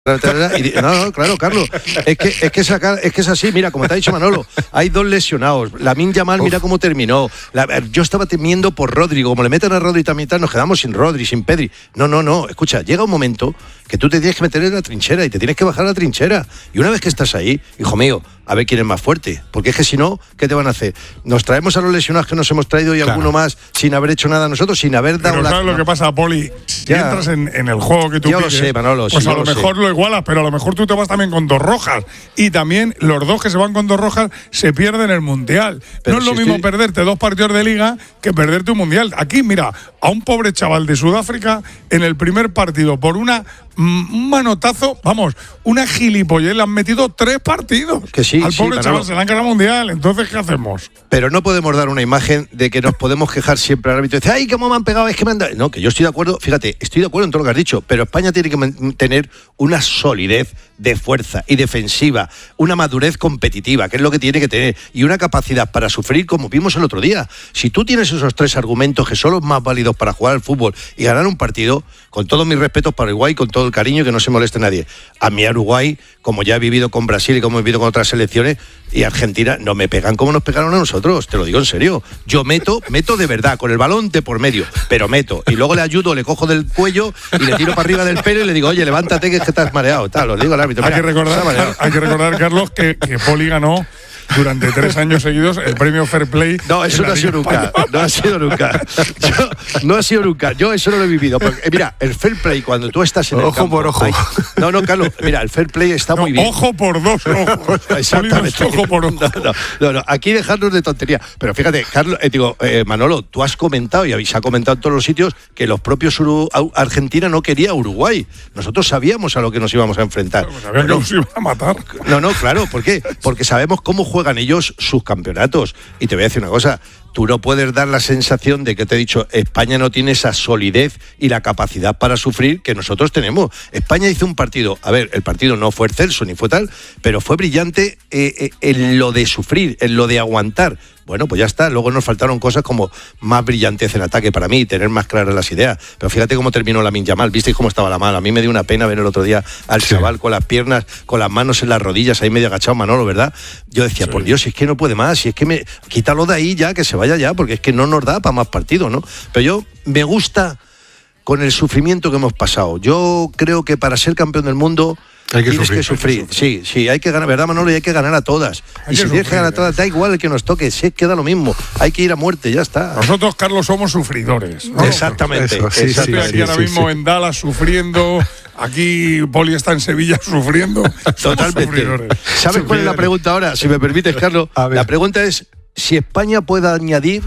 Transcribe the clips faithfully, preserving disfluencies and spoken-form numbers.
Y, no, no, claro, Carlos, es que es que, sacar, es que es así, mira, como te ha dicho Manolo, hay dos lesionados, Lamine Yamal, mira cómo terminó, la, yo estaba temiendo por Rodri, como le meten a Rodri también, nos quedamos sin Rodri, sin Pedri, no, no, no, escucha, llega un momento que tú te tienes que meter en la trinchera y te tienes que bajar a la trinchera, y una vez que estás ahí, hijo mío, a ver quién es más fuerte, porque es que si no, ¿qué te van a hacer? Nos traemos a los lesionados que nos hemos traído y claro. alguno más sin haber hecho nada nosotros, sin haber dado pero la... ¿sabes lo que pasa, Poli? Si ya. entras en, en el juego que tú yo pides, lo sé, Manolo, pues sí, a lo lo mejor sé. lo igualas, pero a lo mejor tú te vas también con dos rojas, y también los dos que se van con dos rojas se pierden el Mundial. Pero no es si lo mismo estoy... perderte dos partidos de Liga que perderte un Mundial. Aquí, mira, a un pobre chaval de Sudáfrica en el primer partido por una un manotazo, vamos, una gilipollez, le han metido tres partidos. Que sí, al pobre sí, chaval no. se le han ganado Mundial, entonces ¿qué hacemos? Pero no podemos dar una imagen de que nos podemos quejar siempre al árbitro. Dice, ay, cómo me han pegado, es que me han dado... No, que yo estoy de acuerdo, fíjate, estoy de acuerdo en todo lo que has dicho, pero España tiene que tener una solidez de fuerza y defensiva, una madurez competitiva, que es lo que tiene que tener, y una capacidad para sufrir, como vimos el otro día. Si tú tienes esos tres argumentos que son los más válidos para jugar al fútbol y ganar un partido, con todos mis respetos para Uruguay, con todo el cariño, que no se moleste nadie. A mí a Uruguay, como ya he vivido con Brasil y como he vivido con otras selecciones, y Argentina, no me pegan como nos pegaron a nosotros, te lo digo en serio. Yo meto, meto de verdad, con el balón de por medio, pero meto. Y luego le ayudo, le cojo del cuello y le tiro para arriba del pelo y le digo, oye, levántate que es que estás mareado. Tal, lo digo al árbitro. Hay Mira, que recordar, hay que recordar, Carlos, que, que Poli ganó durante tres años seguidos el premio Fair Play. No, eso no ha sido nunca. No ha sido nunca. Yo, no ha sido nunca. Yo eso no lo he vivido. Porque, mira, el Fair Play, cuando tú estás en el ojo campo, por ojo. Hay, no, no, Carlos, mira, el Fair Play está no, muy bien. Ojo por dos ojos. Exactamente. Ojo por ojo. No, no, no, no, aquí dejarnos de tontería. Pero fíjate, Carlos, eh, digo, eh, Manolo, tú has comentado y se ha comentado en todos los sitios que los propios Uru- Argentina no quería a Uruguay. Nosotros sabíamos a lo que nos íbamos a enfrentar. Pues sabían que nos iban a matar. No, no, claro, ¿por qué? Porque sabemos cómo juegan ellos sus campeonatos. Y te voy a decir una cosa, tú no puedes dar la sensación de que te he dicho, España no tiene esa solidez y la capacidad para sufrir que nosotros tenemos. España hizo un partido, a ver, el partido no fue excelso ni fue tal, pero fue brillante eh, eh, en lo de sufrir, en lo de aguantar. Bueno, pues ya está. Luego nos faltaron cosas como más brillantez en ataque para mí, tener más claras las ideas. Pero fíjate cómo terminó Lamine Yamal. ¿Visteis cómo estaba la mala? A mí me dio una pena ver el otro día al sí. chaval con las piernas, con las manos en las rodillas, ahí medio agachado, Manolo, ¿verdad? Yo decía, sí. por Dios, si es que no puede más, si es que me... quítalo de ahí ya, que se vaya ya, porque es que no nos da para más partidos, ¿no? Pero yo me gusta con el sufrimiento que hemos pasado. Yo creo que para ser campeón del mundo... Hay que tienes sufrir, que sufrir, hay que sufrir. sí, sí, hay que ganar, ¿verdad, Manolo? Y hay que ganar a todas. Hay y que si tienes que ganar a todas, da igual el que nos toque, si es que da lo mismo. Hay que ir a muerte, ya está. Nosotros, Carlos, somos sufridores, ¿no? Exactamente. Eso, sí, exactamente. Estoy aquí sí, ahora sí, mismo sí. en Dallas sufriendo, aquí Poli está en Sevilla sufriendo. Totalmente. ¿Sabes cuál es la pregunta ahora? Si me permites, Carlos. La pregunta es si España puede añadir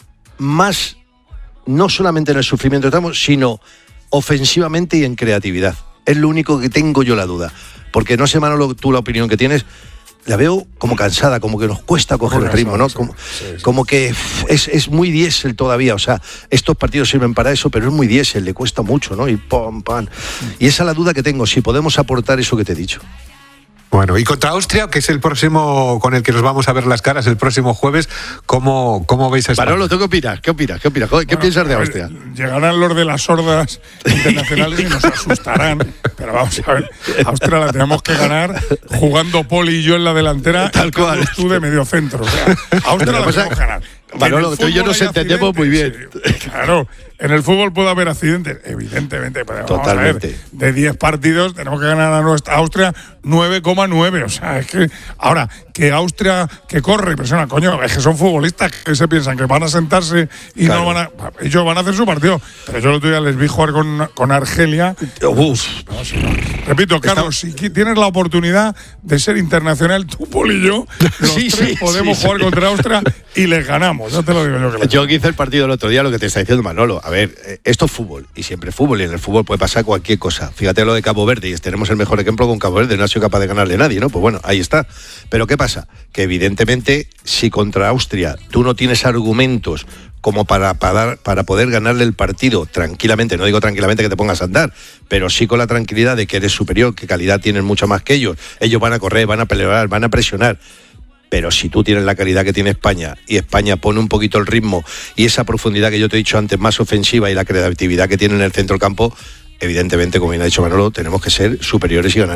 más, no solamente en el sufrimiento que estamos, sino ofensivamente y en creatividad. Es lo único que tengo yo la duda. Porque no sé, Manolo, tú la opinión que tienes, la veo como cansada, como que nos cuesta coger el ritmo, ¿no? Como, sí, sí. como que es, es muy diésel todavía, o sea, estos partidos sirven para eso, pero es muy diésel, le cuesta mucho, ¿no? Y pam, pam. Y esa es la duda que tengo, si podemos aportar eso que te he dicho. Bueno, y contra Austria, que es el próximo con el que nos vamos a ver las caras el próximo jueves, ¿cómo, cómo veis a España? Manolo, ¿tú qué opinas? ¿Qué opinas? ¿Qué opinas? ¿Qué bueno, piensas de Austria? Ver, llegarán los de las sordas internacionales y nos asustarán, pero vamos a ver, Austria la tenemos que ganar jugando Poli y yo en la delantera, tal cual. Y tú de medio centro, o sea, Austria la tenemos que ganar. Manolo, tú y yo nos entendemos muy bien. Claro, en el fútbol puede haber accidentes, evidentemente, pero totalmente. Vamos a ver, de diez partidos tenemos que ganar a nuestra Austria nueve coma nueve, o sea, es que ahora que Austria que corre y presiona, coño, es que son futbolistas que se piensan que van a sentarse y claro. no van a, ellos van a hacer su partido, pero yo el otro día les vi jugar con, con Argelia. Uf. No, sí, no. Repito, Carlos, Está... si tienes la oportunidad de ser internacional, tú, Poli y yo, los sí, tres sí, podemos sí, jugar sí. contra Austria y les ganamos, no te lo digo yo. Que yo que hice el partido el otro día, lo que te está diciendo Manolo, a ver, esto es fútbol, y siempre es fútbol, y en el fútbol puede pasar cualquier cosa. Fíjate lo de Cabo Verde, y tenemos el mejor ejemplo con Cabo Verde, no ha sido capaz de ganarle a nadie, ¿no? Pues bueno, ahí está. Pero ¿qué pasa? Que evidentemente, si contra Austria tú no tienes argumentos como para, para, para poder ganarle el partido tranquilamente, no digo tranquilamente que te pongas a andar, pero sí con la tranquilidad de que eres superior, que calidad tienen mucho más que ellos, ellos van a correr, van a pelear, van a presionar. Pero si tú tienes la calidad que tiene España y España pone un poquito el ritmo y esa profundidad que yo te he dicho antes, más ofensiva y la creatividad que tiene en el centro del campo, evidentemente, como bien ha dicho Manolo, tenemos que ser superiores y ganar.